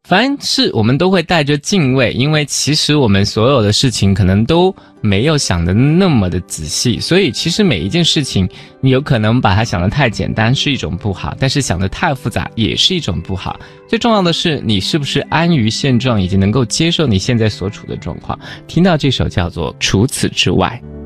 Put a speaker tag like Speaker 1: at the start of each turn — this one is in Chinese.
Speaker 1: 凡事我们都会带着敬畏，因为其实我们所有的事情可能都没有想的那么的仔细，所以其实每一件事情你有可能把它想得太简单是一种不好，但是想得太复杂也是一种不好。最重要的是你是不是安于现状，以及能够接受你现在所处的状况。听到这首叫做《除此之外》。